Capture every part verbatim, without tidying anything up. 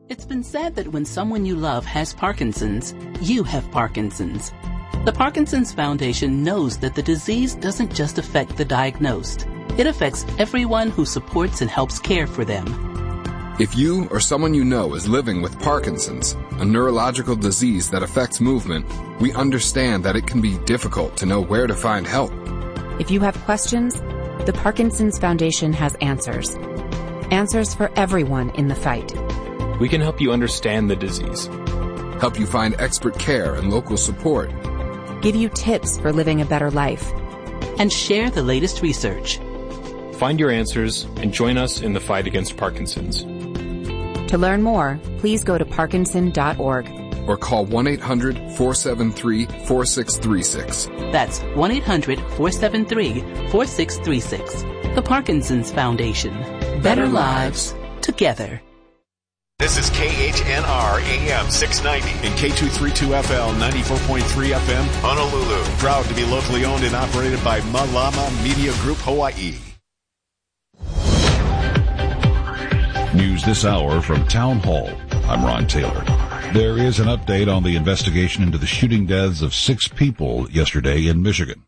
It's been said that when someone you love has Parkinson's, you have Parkinson's. The Parkinson's Foundation knows that the disease doesn't just affect the diagnosed. It affects everyone who supports and helps care for them. If you or someone you know is living with Parkinson's, a neurological disease that affects movement, we understand that it can be difficult to know where to find help. If you have questions, the Parkinson's Foundation has answers. Answers for everyone in the fight. We can help you understand the disease, help you find expert care and local support, give you tips for living a better life, and share the latest research. Find your answers and join us in the fight against Parkinson's. To learn more, please go to parkinson dot org or call one eight hundred, four seven three, four six three six. That's one eight hundred, four seven three, four six three six. The Parkinson's Foundation. Better lives together. This is K H N R A M six ninety and K two thirty-two F L ninety-four point three F M Honolulu. Proud to be locally owned and operated by Malama Media Group Hawaii. News this hour from Town Hall. I'm Ron Taylor. There is an update on the investigation into the shooting deaths of six people yesterday in Michigan.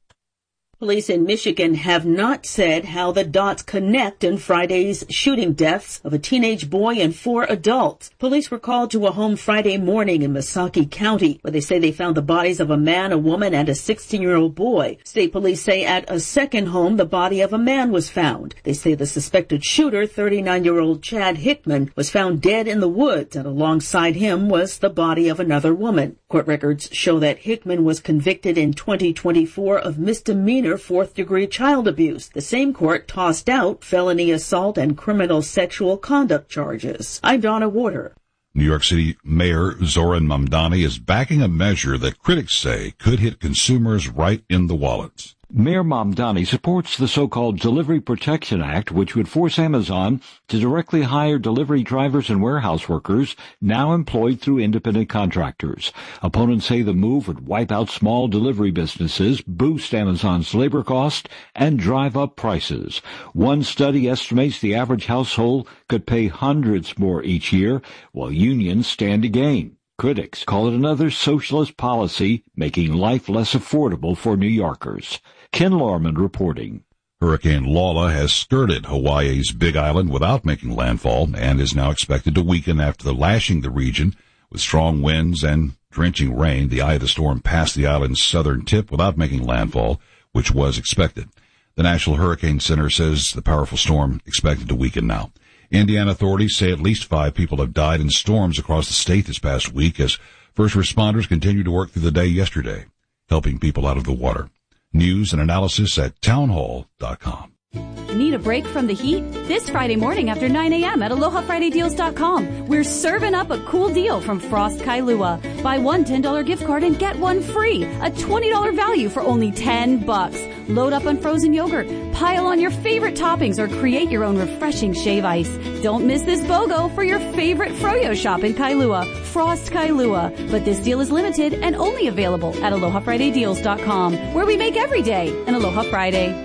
Police in Michigan have not said how the dots connect in Friday's shooting deaths of a teenage boy and four adults. Police were called to a home Friday morning in Missaukee County, where they say they found the bodies of a man, a woman, and a sixteen-year-old boy. State police say at a second home, the body of a man was found. They say the suspected shooter, thirty-nine-year-old Chad Hickman, was found dead in the woods, and alongside him was the body of another woman. Court records show that Hickman was convicted in twenty twenty-four of misdemeanor fourth-degree child abuse. The same court tossed out felony assault and criminal sexual conduct charges. I'm Donna Warder. New York City Mayor Zoran Mamdani is backing a measure that critics say could hit consumers right in the wallets. Mayor Mamdani supports the so-called Delivery Protection Act, which would force Amazon to directly hire delivery drivers and warehouse workers now employed through independent contractors. Opponents say the move would wipe out small delivery businesses, boost Amazon's labor cost, and drive up prices. One study estimates the average household could pay hundreds more each year, while unions stand to gain. Critics call it another socialist policy, making life less affordable for New Yorkers. Ken Lorman reporting. Hurricane Lola has skirted Hawaii's Big Island without making landfall and is now expected to weaken after the lashing the region with strong winds and drenching rain. The eye of the storm passed the island's southern tip without making landfall, which was expected. The National Hurricane Center says the powerful storm expected to weaken now. Indiana authorities say at least five people have died in storms across the state this past week as first responders continued to work through the day yesterday, helping people out of the water. News and analysis at townhall dot com. Need a break from the heat? This Friday morning after nine a.m. at aloha friday deals dot com, we're serving up a cool deal from Frost Kailua. Buy one ten dollars gift card and get one free. A twenty dollars value for only ten bucks. Load up on frozen yogurt, pile on your favorite toppings, or create your own refreshing shave ice. Don't miss this BOGO for your favorite Froyo shop in Kailua, Frost Kailua. But this deal is limited and only available at aloha friday deals dot com, where we make every day an Aloha Friday.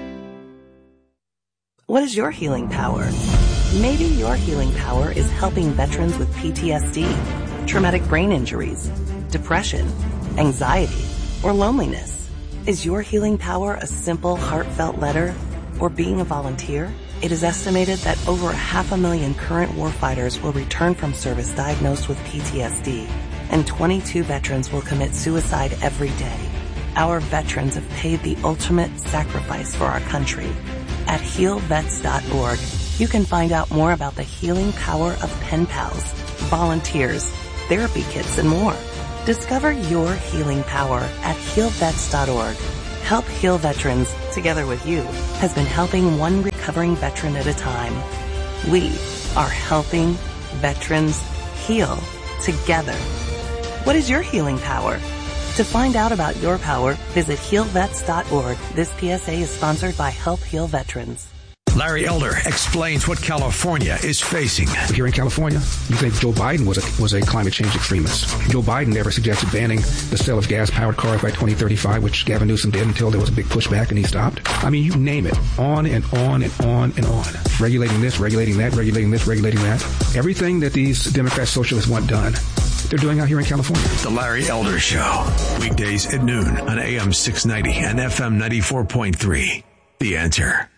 What is your healing power? Maybe your healing power is helping veterans with P T S D, traumatic brain injuries, depression, anxiety, or loneliness. Is your healing power a simple, heartfelt letter or being a volunteer? It is estimated that over half a million current warfighters will return from service diagnosed with P T S D, and twenty-two veterans will commit suicide every day. Our veterans have paid the ultimate sacrifice for our country. At heal vets dot org, you can find out more about the healing power of pen pals, volunteers, therapy kits, and more. Discover your healing power at heal vets dot org. Help Heal Veterans, together with you, has been helping one recovering veteran at a time. We are helping veterans heal together. What is your healing power? To find out about your power, visit heal vets dot org. This P S A is sponsored by Help Heal Veterans. Larry Elder explains what California is facing. Here in California, you think Joe Biden was a, was a climate change extremist. Joe Biden never suggested banning the sale of gas-powered cars by twenty thirty-five, which Gavin Newsom did until there was a big pushback and he stopped. I mean, you name it. On and on and on and on. Regulating this, regulating that, regulating this, regulating that. Everything that these Democrat socialists want done, they're doing out here in California. The Larry Elder Show. Weekdays at noon on A M six ninety and F M ninety-four point three. The Answer.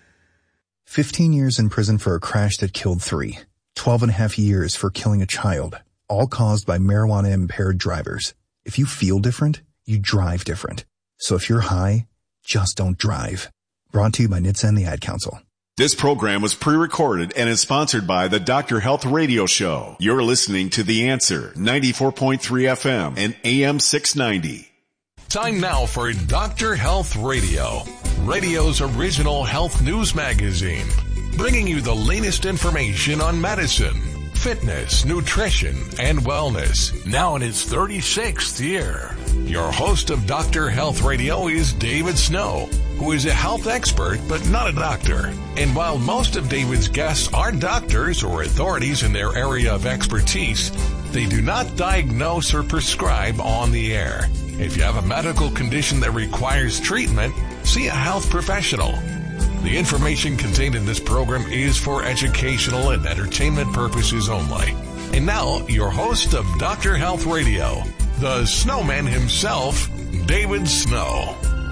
fifteen years in prison for a crash that killed three. twelve and a half years for killing a child. All caused by marijuana-impaired drivers. If you feel different, you drive different. So if you're high, just don't drive. Brought to you by N H T S A and the Ad Council. This program was pre-recorded and is sponsored by the Doctor Health Radio Show. You're listening to The Answer, ninety-four point three F M and A M six ninety. Time now for Doctor Health Radio, radio's original health news magazine, bringing you the latest information on medicine, fitness, nutrition, and wellness, now in its thirty-sixth year. Your host of Doctor Health Radio is David Snow, who is a health expert but not a doctor. And while most of David's guests are doctors or authorities in their area of expertise, they do not diagnose or prescribe on the air. If you have a medical condition that requires treatment, see a health professional. The information contained in this program is for educational and entertainment purposes only. And now, your host of Doctor Health Radio, the snowman himself, David Snow.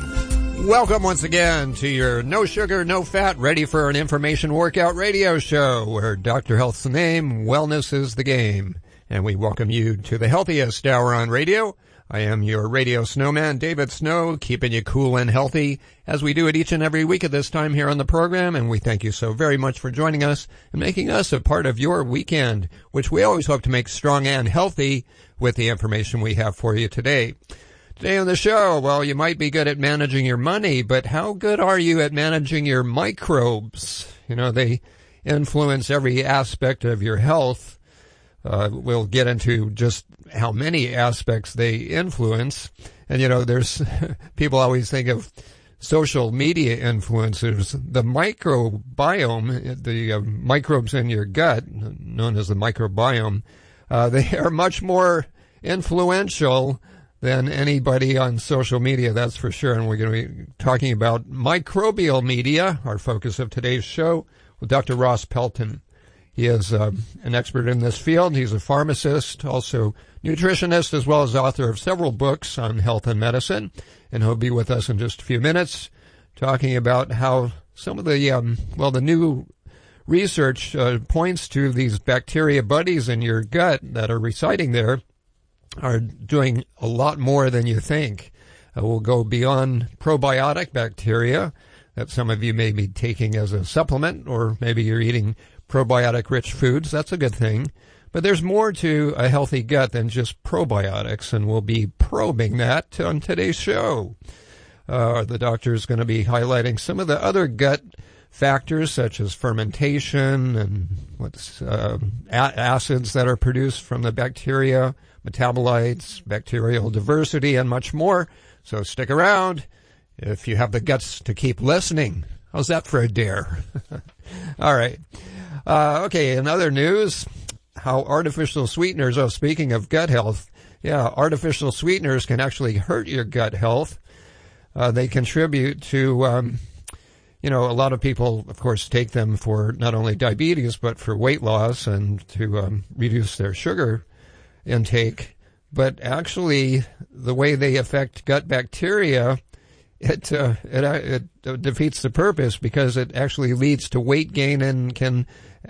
Welcome once again to your no sugar, no fat, ready for an information workout radio show where Doctor Health's name, wellness is the game. And we welcome you to the healthiest hour on radio. I am your radio snowman, David Snow, keeping you cool and healthy as we do it each and every week at this time here on the program. And we thank you so very much for joining us and making us a part of your weekend, which we always hope to make strong and healthy with the information we have for you today. Today on the show, well, you might be good at managing your money, but how good are you at managing your microbes? You know, they influence every aspect of your health. Uh, we'll get into just how many aspects they influence. And, you know, there's people always think of social media influencers. The microbiome, the uh, microbes in your gut, known as the microbiome, uh, they are much more influential than anybody on social media, that's for sure. And we're going to be talking about microbial media, our focus of today's show, with Doctor Ross Pelton. He is uh, an expert in this field. He's a pharmacist, also nutritionist, as well as author of several books on health and medicine. And he'll be with us in just a few minutes talking about how some of the, um, well, the new research uh, points to these bacteria buddies in your gut that are residing there are doing a lot more than you think. Uh, we'll go beyond probiotic bacteria that some of you may be taking as a supplement, or maybe you're eating probiotic-rich foods. That's a good thing. But there's more to a healthy gut than just probiotics, and we'll be probing that on today's show. Uh, the doctor is going to be highlighting some of the other gut factors, such as fermentation and what's uh, a- acids that are produced from the bacteria, metabolites, bacterial diversity, and much more. So stick around if you have the guts to keep listening. How's that for a dare? All right. Uh, okay, in other news, how artificial sweeteners, oh, speaking of gut health, yeah, artificial sweeteners can actually hurt your gut health. Uh, they contribute to, um, you know, a lot of people, of course, take them for not only diabetes, but for weight loss and to um, reduce their sugar intake. But actually, the way they affect gut bacteria, it, uh, it, it defeats the purpose, because it actually leads to weight gain and can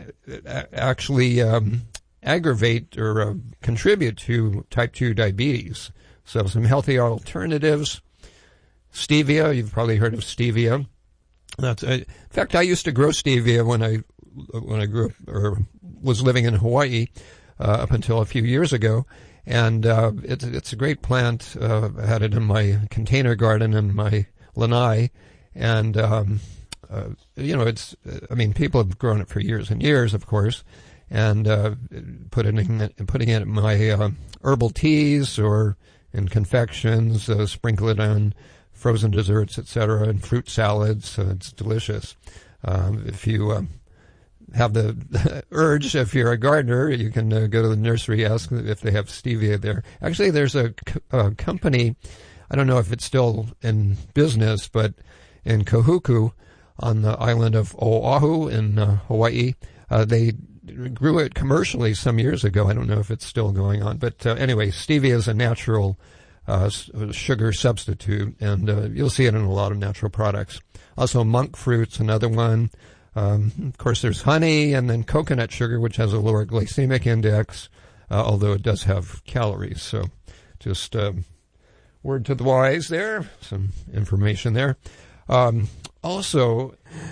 actually um, aggravate or uh, contribute to type two diabetes. So some healthy alternatives. Stevia, you've probably heard of stevia. That's uh, in fact, I used to grow stevia when I when I grew up or was living in Hawaii uh, up until a few years ago. And uh, it's it's a great plant. Uh, I had it in my container garden in my lanai, and um, uh, you know, it's. I mean, people have grown it for years and years, of course, and uh, put it in, putting it in my uh, herbal teas or in confections, uh, sprinkle it on frozen desserts, et cetera, and fruit salads. Uh, it's delicious. Um, if you uh, have the urge, if you're a gardener, you can uh, go to the nursery, ask if they have stevia there. Actually, there's a, a company, I don't know if it's still in business, but in Kahuku on the island of Oahu in uh, Hawaii, uh, they grew it commercially some years ago. I don't know if it's still going on. But uh, anyway, stevia is a natural uh, sugar substitute, and uh, you'll see it in a lot of natural products. Also, monk fruit's another one. Um, of course, there's honey, and then coconut sugar, which has a lower glycemic index, uh, although it does have calories. So just uh, word to the wise there, some information there. Um, also,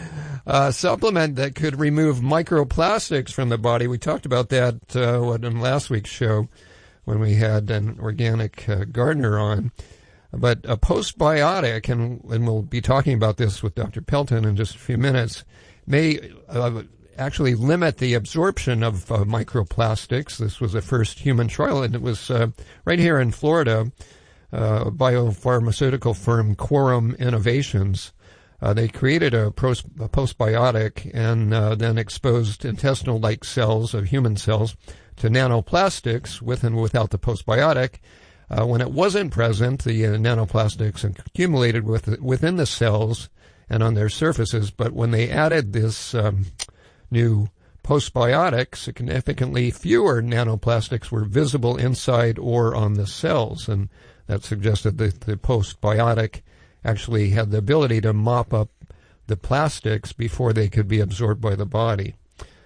a supplement that could remove microplastics from the body. We talked about that uh, what, in last week's show when we had an organic uh, gardener on. But a postbiotic, and, and we'll be talking about this with Doctor Pelton in just a few minutes, may uh, actually limit the absorption of uh, microplastics. This was a first human trial, and it was uh, right here in Florida. Uh, biopharmaceutical firm Quorum Innovations. Uh, they created a, pros- a postbiotic and uh, then exposed intestinal-like cells of human cells to nanoplastics with and without the postbiotic. Uh, when it wasn't present, the uh, nanoplastics accumulated with, within the cells and on their surfaces. But when they added this um, new postbiotic, significantly fewer nanoplastics were visible inside or on the cells, and that suggested that the postbiotic actually had the ability to mop up the plastics before they could be absorbed by the body.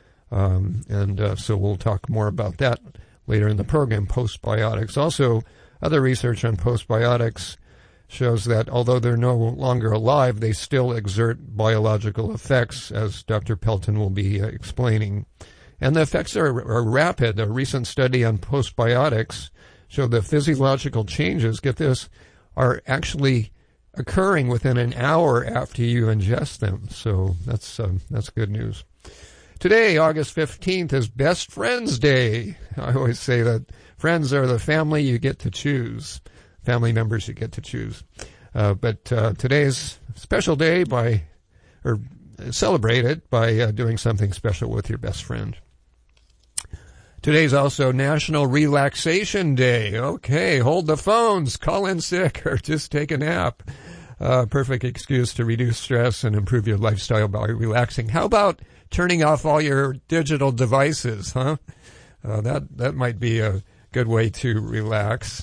Um, and uh, so we'll talk more about that later in the program, postbiotics. Also, other research on postbiotics shows that although they're no longer alive, they still exert biological effects, as Doctor Pelton will be uh, explaining. And the effects are, are rapid. A recent study on postbiotics showed the physiological changes, get this, are actually occurring within an hour after you ingest them. So that's um, that's good news. Today, August fifteenth, is Best Friends Day. I always say that friends are the family you get to choose, family members you get to choose. Uh, but uh, today's special day by, or celebrate it by uh, doing something special with your best friend. Today's also National Relaxation Day. Okay, hold the phones, call in sick, or just take a nap. Uh, perfect excuse to reduce stress and improve your lifestyle by relaxing. How about turning off all your digital devices, huh? Uh, that, that might be a good way to relax.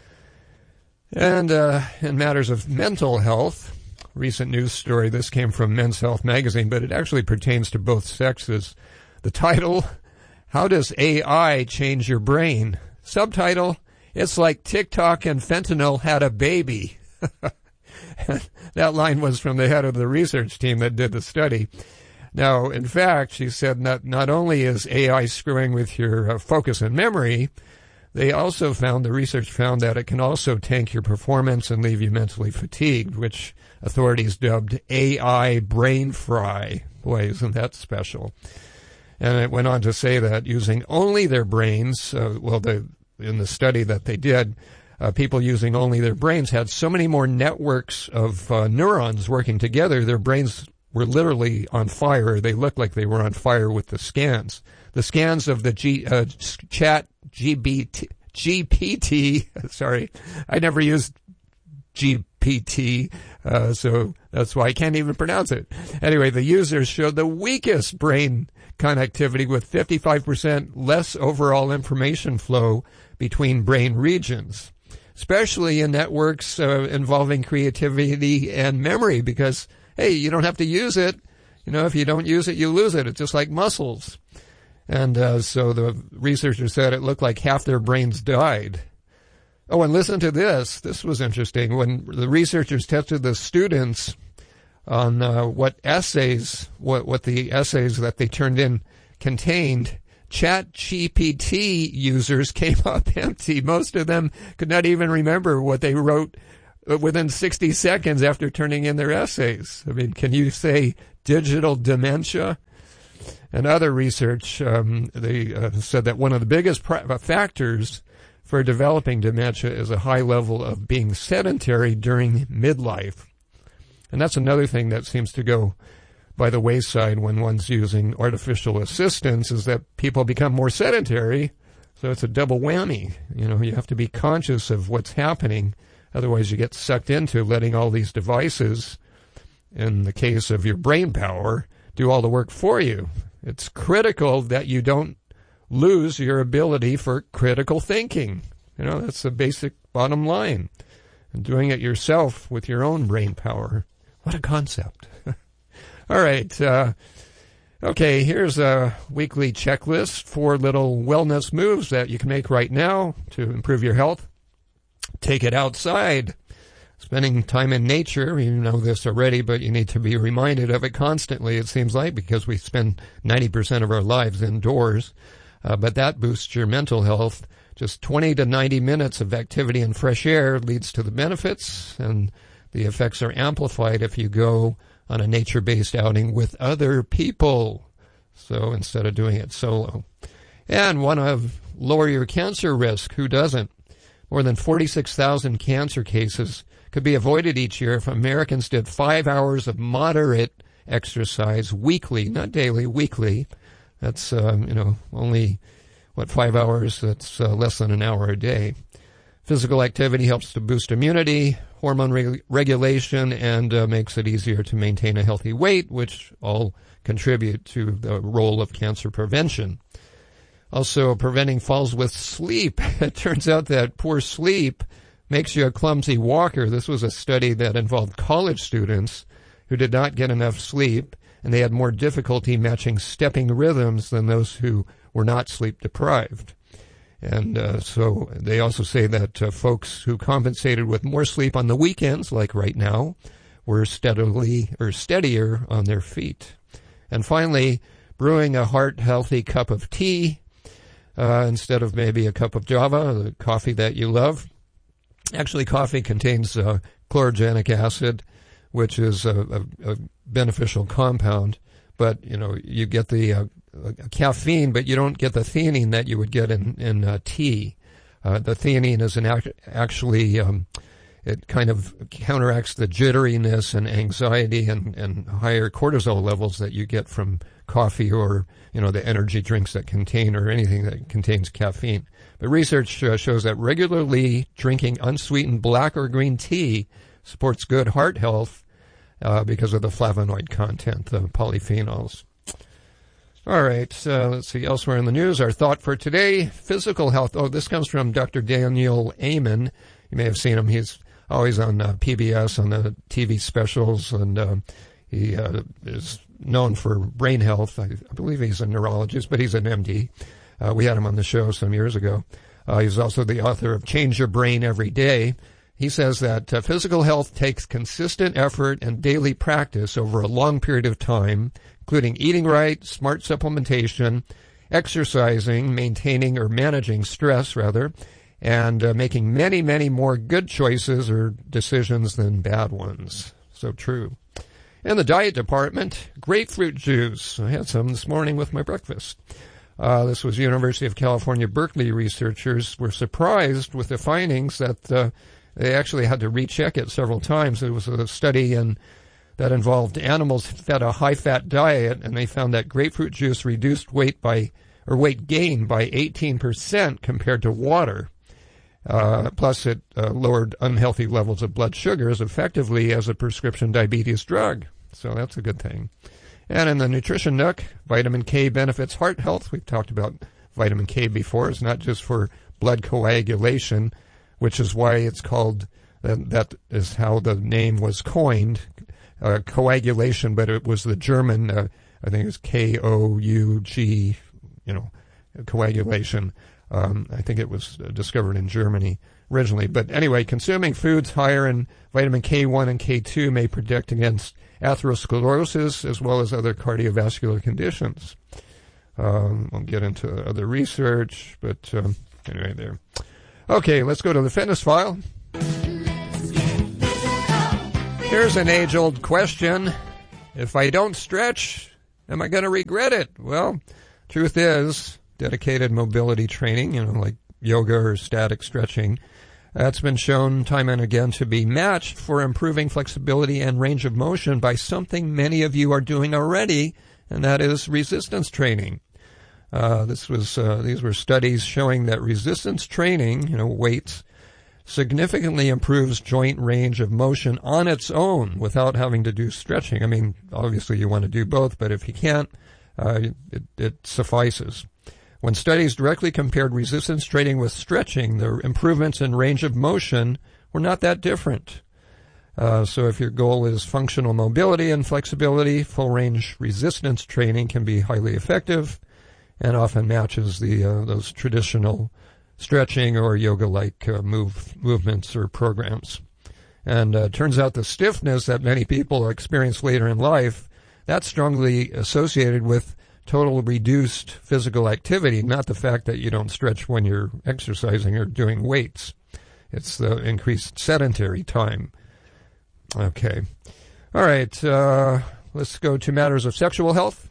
And uh, in matters of mental health, recent news story, this came from Men's Health magazine, but it actually pertains to both sexes. The title, How Does A I Change Your Brain? Subtitle, It's Like TikTok and Fentanyl Had a Baby. That line was from the head of the research team that did the study. Now, in fact, she said not, not only is A I screwing with your uh, focus and memory, they also found, the research found that it can also tank your performance and leave you mentally fatigued, which authorities dubbed A I brain fry. Boy, isn't that special. And it went on to say that using only their brains, uh, well, the, in the study that they did, uh, people using only their brains had so many more networks of uh, neurons working together, their brains were literally on fire. They looked like they were on fire with the scans. The scans of the G, uh, chat G B T, G P T, sorry, I never used G P T, uh, so that's why I can't even pronounce it. Anyway, the users showed the weakest brain connectivity with fifty-five percent less overall information flow between brain regions, especially in networks uh, involving creativity and memory, because, hey, you don't have to use it. You know, if you don't use it, you lose it. It's just like muscles. And uh, so the researchers said it looked like half their brains died. Oh, and listen to this. This was interesting. When the researchers tested the students on uh, what essays, what, what the essays that they turned in contained, ChatGPT users came up empty. Most of them could not even remember what they wrote within sixty seconds after turning in their essays. I mean, can you say digital dementia? And other research, um, they uh, said that one of the biggest pr- factors for developing dementia is a high level of being sedentary during midlife. And that's another thing that seems to go by the wayside when one's using artificial assistance is that people become more sedentary. So it's a double whammy. You know, you have to be conscious of what's happening. Otherwise, you get sucked into letting all these devices, in the case of your brain power, do all the work for you. It's critical that you don't lose your ability for critical thinking. You know, that's the basic bottom line. And doing it yourself with your own brain power. What a concept. All right. Uh, okay, here's a weekly checklist. Four little wellness moves that you can make right now to improve your health. Take it outside. Spending time in nature, you know this already, but you need to be reminded of it constantly, it seems like, because we spend ninety percent of our lives indoors. Uh, but that boosts your mental health. Just twenty to ninety minutes of activity in fresh air leads to the benefits, and the effects are amplified if you go on a nature-based outing with other people. So instead of doing it solo. And want to lower your cancer risk. Who doesn't? More than forty-six thousand cancer cases could be avoided each year if Americans did five hours of moderate exercise weekly, not daily, weekly. That's, um, you know, only, what, five hours? That's uh, less than an hour a day. Physical activity helps to boost immunity, hormone re- regulation, and uh, makes it easier to maintain a healthy weight, which all contribute to the role of cancer prevention. Also, preventing falls with sleep. It turns out that poor sleep makes you a clumsy walker. This was a study that involved college students who did not get enough sleep, and they had more difficulty matching stepping rhythms than those who were not sleep deprived. And uh, so they also say that uh, folks who compensated with more sleep on the weekends, like right now, were steadily or steadier on their feet. And finally, brewing a heart-healthy cup of tea uh, instead of maybe a cup of Java, the coffee that you love. Actually, coffee contains uh, chlorogenic acid, which is a, a, a beneficial compound. But, you know, you get the uh, caffeine, but you don't get the theanine that you would get in, in uh, tea. Uh, the theanine is an act- actually, um, it kind of counteracts the jitteriness and anxiety and, and higher cortisol levels that you get from coffee or, you know, the energy drinks that contain or anything that contains caffeine. But research uh, shows that regularly drinking unsweetened black or green tea supports good heart health uh, because of the flavonoid content, the polyphenols. All right, uh, let's see, elsewhere in the news, our thought for today, physical health. Oh, this comes from Doctor Daniel Amen. You may have seen him. He's always on uh, P B S, on the T V specials, and uh, he uh, is known for brain health. I, I believe he's a neurologist, but he's an M D. Uh, we had him on the show some years ago. Uh, he's also the author of Change Your Brain Every Day. He says that uh, physical health takes consistent effort and daily practice over a long period of time, including eating right, smart supplementation, exercising, maintaining or managing stress, rather, and uh, making many, many more good choices or decisions than bad ones. So true. In the diet department, grapefruit juice. I had some this morning with my breakfast. Uh, this was University of California, Berkeley researchers were surprised with the findings that uh, they actually had to recheck it several times. It was a study in, that involved animals fed a high-fat diet, and they found that grapefruit juice reduced weight by, or weight gain by eighteen percent compared to water. Uh, plus, it uh, lowered unhealthy levels of blood sugar as effectively as a prescription diabetes drug. So that's a good thing. And in the Nutrition Nook, vitamin K benefits heart health. We've talked about vitamin K before. It's not just for blood coagulation, which is why it's called, uh, that is how the name was coined, uh, coagulation, but it was the German, uh, I think it was K O U G, you know, coagulation. Um, I think it was discovered in Germany originally. But anyway, consuming foods higher in vitamin K one and K two may protect against atherosclerosis as well as other cardiovascular conditions. Um, I'll get into other research, but um, anyway, there. Okay, let's go to the fitness file. Here's an age-old question. If I don't stretch, am I going to regret it? Well, truth is, dedicated mobility training, you know, like yoga or static stretching, That's been shown time and again to be matched for improving flexibility and range of motion by something many of you are doing already, and that is resistance training. Uh, this was uh, these were studies showing that resistance training, you know, weights, significantly improves joint range of motion on its own without having to do stretching. I mean, obviously you want to do both, but if you can't, uh, it, it suffices. When studies directly compared resistance training with stretching, the improvements in range of motion were not that different. Uh, so if your goal is functional mobility and flexibility, full-range resistance training can be highly effective and often matches the uh, those traditional stretching or yoga-like uh, move movements or programs. And uh, turns out the stiffness that many people experience later in life, that's strongly associated with total reduced physical activity, not the fact that you don't stretch when you're exercising or doing weights. It's the increased sedentary time. Okay. All right. Uh, let's go to matters of sexual health.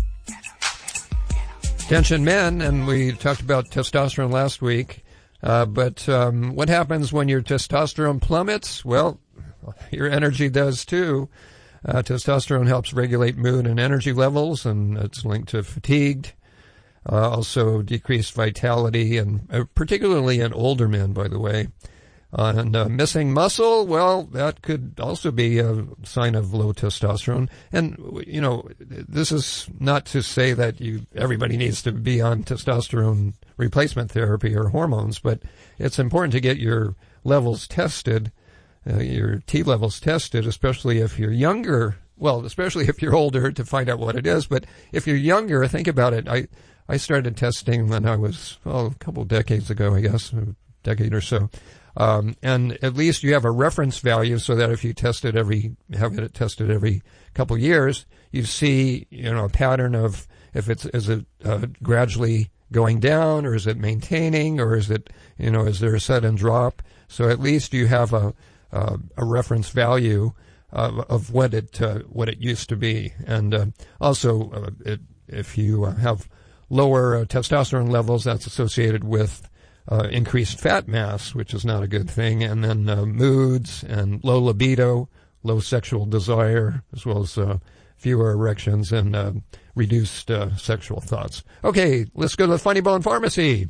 Attention men, and we talked about testosterone last week, uh, but um, what happens when your testosterone plummets? Well, your energy does too. Uh, testosterone helps regulate mood and energy levels, and it's linked to fatigued, uh, also decreased vitality, and uh, particularly in older men, by the way. Uh, and uh, missing muscle, well, that could also be a sign of low testosterone. And, you know, this is not to say that you everybody needs to be on testosterone replacement therapy or hormones, but it's important to get your levels tested. Uh, your T levels tested, especially if you're younger, well, especially if you're older, to find out what it is. But if you're younger, think about it. I, I started testing when I was, well, a couple of decades ago, I guess, a decade or so. Um, and at least you have a reference value so that if you test it every, have it tested every couple of years, you see, you know, a pattern of if it's, is it, uh, gradually going down, or is it maintaining, or is it, you know, is there a sudden drop? So at least you have a, Uh, a reference value of, of what it uh, what it used to be, and uh, also uh, it, if you uh, have lower uh, testosterone levels, that's associated with uh, increased fat mass, which is not a good thing, and then uh, moods and low libido, low sexual desire, as well as uh, fewer erections and uh, reduced uh, sexual thoughts. Okay, let's go to the Funny Bone Pharmacy.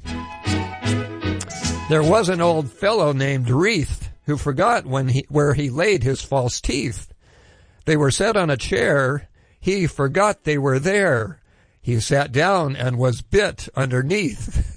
There was an old fellow named Wreath who forgot when he, where he laid his false teeth. They were set on a chair. He forgot they were there. He sat down and was bit underneath.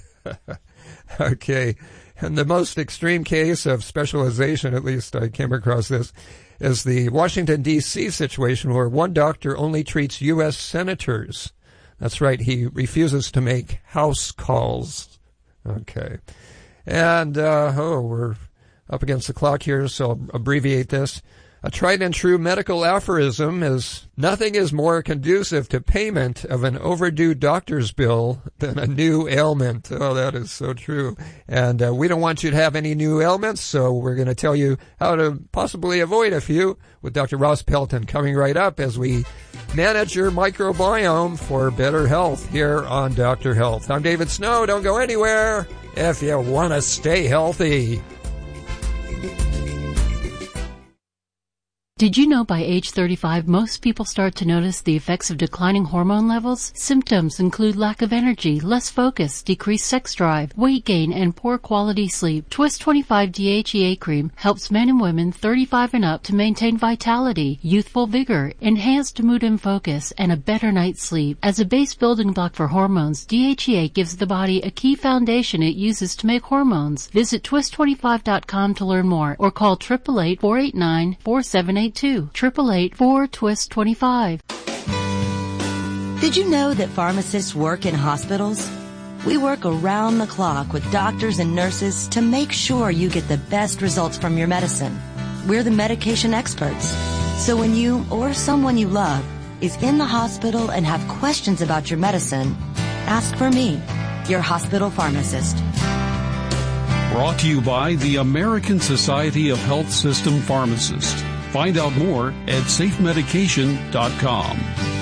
Okay. And the most extreme case of specialization, at least I came across this, is the Washington, D C situation where one doctor only treats U S senators. That's right. He refuses to make house calls. Okay. And, uh, oh, we're up against the clock here, so I'll abbreviate this. A tried and true medical aphorism is, nothing is more conducive to payment of an overdue doctor's bill than a new ailment. Oh, that is so true. And uh, we don't want you to have any new ailments, so we're going to tell you how to possibly avoid a few with Doctor Ross Pelton coming right up as we manage your microbiome for better health here on Doctor Health. I'm David Snow. Don't go anywhere if you want to stay healthy. Did you know by age thirty-five, most people start to notice the effects of declining hormone levels? Symptoms include lack of energy, less focus, decreased sex drive, weight gain, and poor quality sleep. Twist twenty-five D H E A cream helps men and women thirty-five and up to maintain vitality, youthful vigor, enhanced mood and focus, and a better night's sleep. As a base building block for hormones, D H E A gives the body a key foundation it uses to make hormones. Visit twist twenty-five dot com to learn more, or call eight eight eight, four eight nine, four seven eight two. Triple eight four twist twenty five. Did you know that pharmacists work in hospitals? We work around the clock with doctors and nurses to make sure you get the best results from your medicine. We're the medication experts. So when you or someone you love is in the hospital and have questions about your medicine, ask for me, your hospital pharmacist. Brought to you by the American Society of Health System Pharmacists. Find out more at safe medication dot com.